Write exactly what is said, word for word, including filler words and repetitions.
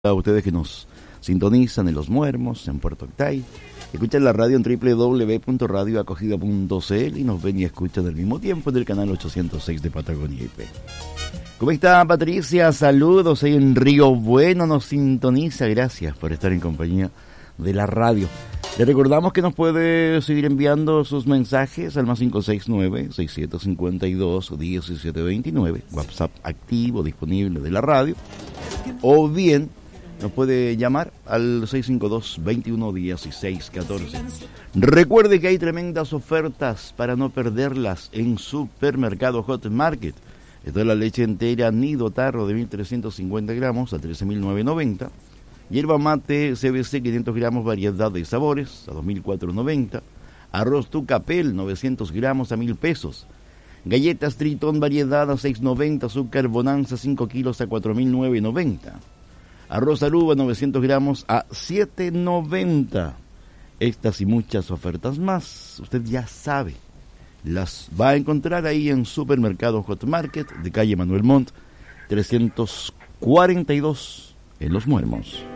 A ustedes que nos sintonizan en Los Muermos, en Puerto Octay, escuchan la radio en doble u doble u doble u punto radio acogida punto c l y nos ven y escuchan al mismo tiempo en el canal ochocientos seis de Patagonia I P. ¿Cómo está Patricia? Saludos ahí en Río Bueno, nos sintoniza, gracias por estar en compañía de la radio. Le recordamos que nos puede seguir enviando sus mensajes al más cinco seis nueve, seis siete cinco dos, uno siete dos nueve, WhatsApp activo, disponible de la radio, o bien nos puede llamar al seis cinco dos, veintiuno, dieciséis, catorce. Recuerde que hay tremendas ofertas para no perderlas en Supermercado Hot Market. Esta es la leche entera Nido Tarro de mil trescientos cincuenta gramos a trece mil novecientos noventa. Hierba mate C B C quinientos gramos, variedad de sabores a dos mil cuatrocientos noventa. Arroz Tucapel novecientos gramos a mil pesos. Galletas Tritón variedad a seis noventa. Azúcar Bonanza cinco kilos a cuatro mil novecientos noventa. Arroz Aruba novecientos gramos a siete noventa. Estas y muchas ofertas más, usted ya sabe, las va a encontrar ahí en Supermercado Hot Market de calle Manuel Montt trescientos cuarenta y dos en Los Muermos.